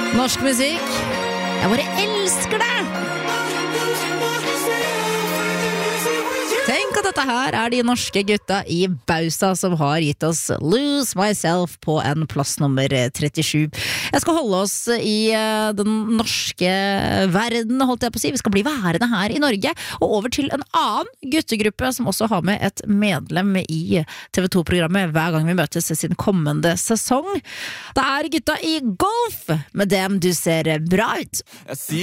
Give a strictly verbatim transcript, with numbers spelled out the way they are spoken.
Norsk musikk. Jeg bare elsker det! Tenk at dette her er de norske gutta i Bausa som har gitt oss Lose Myself på en plass nummer trettisju. Jeg skal holde oss i den norske verden, holdt jeg på å si. Vi skal bli værende her i Norge, og over til en annen guttegruppe som også har med et medlem i T V to-programmet hver gang vi møtes sin kommende sesong. Det er gutta i Golf, med dem du ser bra ut.